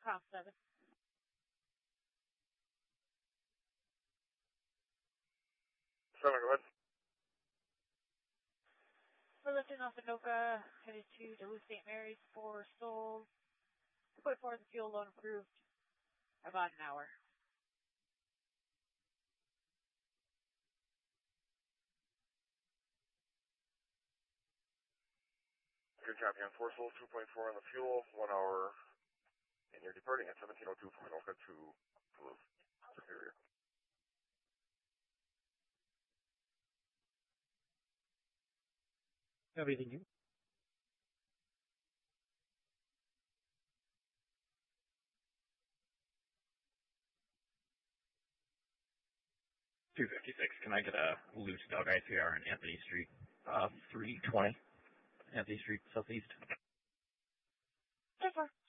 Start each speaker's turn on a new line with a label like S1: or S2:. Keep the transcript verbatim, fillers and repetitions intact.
S1: Com seven.
S2: Seven, go ahead.
S1: We're lifting off Anoka, headed to Duluth Saint Mary's for Seoul. two point four, the fuel load approved. About an hour.
S2: Good copy on four Seoul, two point four on the fuel, one hour, and you're departing at seventeen oh two from Anoka to Duluth Superior.
S3: Everything you.
S4: two fifty-six, can I get a loose dog I C R on Anthony Street? Uh, three twenty, Anthony Street, southeast.
S1: So far.